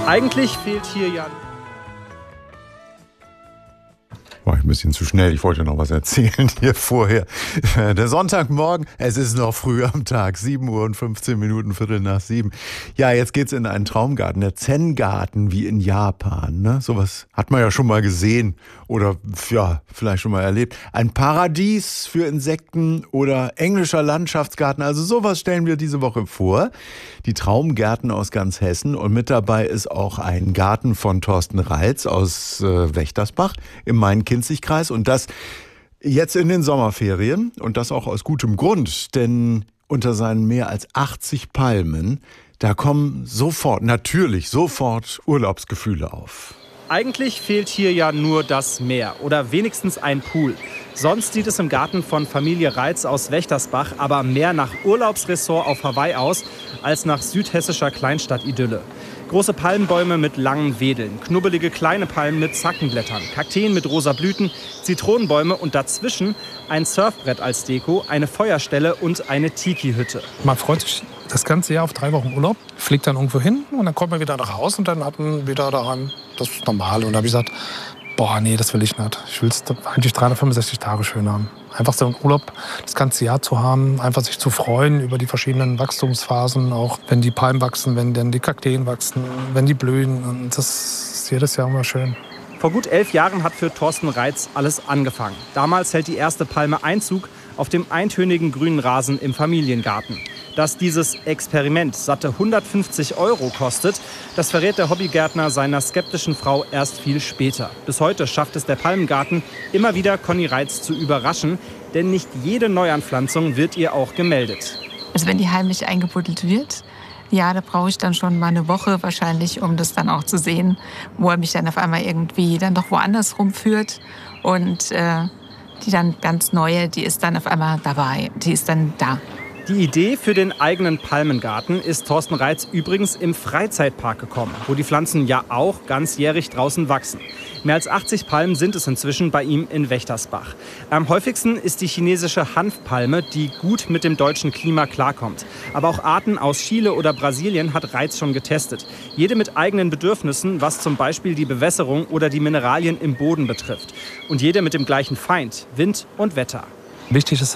Eigentlich fehlt hier ja... War ein bisschen zu schnell, ich wollte noch was erzählen hier vorher. Der Sonntagmorgen, es ist noch früh am Tag, 7 Uhr und 15 Minuten, 7:15. Ja, jetzt geht's in einen Traumgarten, der Zen-Garten wie in Japan. Ne? Sowas hat man ja schon mal gesehen oder ja, vielleicht schon mal erlebt. Ein Paradies für Insekten oder englischer Landschaftsgarten, also sowas stellen wir diese Woche vor. Die Traumgärten aus ganz Hessen und mit dabei ist auch ein Garten von Thorsten Reitz aus Wächtersbach im Main-Kinzig-Kreis und das jetzt in den Sommerferien und das auch aus gutem Grund, denn unter seinen mehr als 80 Palmen, da kommen natürlich sofort Urlaubsgefühle auf. Eigentlich fehlt hier ja nur das Meer oder wenigstens ein Pool. Sonst sieht es im Garten von Familie Reitz aus Wächtersbach aber mehr nach Urlaubsressort auf Hawaii aus als nach südhessischer Kleinstadt-Idylle. Große Palmbäume mit langen Wedeln, knubbelige kleine Palmen mit Zackenblättern, Kakteen mit rosa Blüten, Zitronenbäume und dazwischen ein Surfbrett als Deko, eine Feuerstelle und eine Tiki-Hütte. Man freut sich das ganze Jahr auf 3 Wochen Urlaub, fliegt dann irgendwo hin und dann kommt man wieder nach Hause und dann hat man wieder daheim das Normale. Und da habe ich gesagt, nee, das will ich nicht. Ich will es eigentlich 365 Tage schön haben. Einfach so einen Urlaub das ganze Jahr zu haben, einfach sich zu freuen über die verschiedenen Wachstumsphasen, auch wenn die Palmen wachsen, wenn dann die Kakteen wachsen, wenn die blühen. Und das ist jedes Jahr immer schön. Vor gut 11 Jahren hat für Thorsten Reitz alles angefangen. Damals hält die erste Palme Einzug auf dem eintönigen grünen Rasen im Familiengarten. Dass dieses Experiment satte 150 € kostet, das verrät der Hobbygärtner seiner skeptischen Frau erst viel später. Bis heute schafft es der Palmengarten, immer wieder Conny Reitz zu überraschen, denn nicht jede Neuanpflanzung wird ihr auch gemeldet. Also wenn die heimlich eingebuddelt wird, ja, da brauche ich dann schon mal eine Woche wahrscheinlich, um das dann auch zu sehen, wo er mich dann auf einmal irgendwie dann doch woanders rumführt. Und die dann ganz neue, die ist dann auf einmal dabei, die ist dann da. Die Idee für den eigenen Palmengarten ist Thorsten Reitz übrigens im Freizeitpark gekommen, wo die Pflanzen ja auch ganzjährig draußen wachsen. Mehr als 80 Palmen sind es inzwischen bei ihm in Wächtersbach. Am häufigsten ist die chinesische Hanfpalme, die gut mit dem deutschen Klima klarkommt. Aber auch Arten aus Chile oder Brasilien hat Reitz schon getestet. Jede mit eigenen Bedürfnissen, was zum Beispiel die Bewässerung oder die Mineralien im Boden betrifft. Und jede mit dem gleichen Feind, Wind und Wetter. Wichtig ist